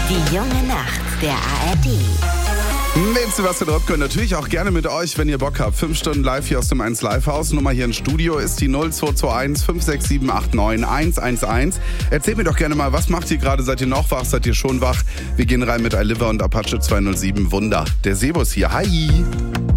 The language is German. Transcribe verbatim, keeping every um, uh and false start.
Die junge Nacht der A R D. Nehmt Sebastian Röpke natürlich auch gerne mit euch, wenn ihr Bock habt. Fünf Stunden live hier aus dem eins Live Haus. Nummer hier im Studio ist die null zwei zwei eins fünf sechs sieben acht neun eins eins eins. Erzählt mir doch gerne mal, was macht ihr gerade? Seid ihr noch wach? Seid ihr schon wach? Wir gehen rein mit Aliva und Apache zwei null sieben Wunder. Der Sebus hier. Hi!